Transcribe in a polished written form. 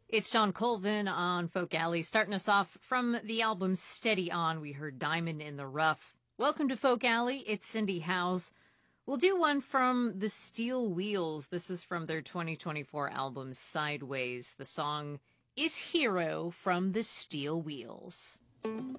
It's John Colvin on Folk Alley, starting us off from the album Steady On. We heard Diamond in the Rough. Welcome to Folk Alley. It's Cindy Howes. We'll do one from the Steel Wheels. This is from their 2024 album Sideways. The song is Hero from the Steel Wheels.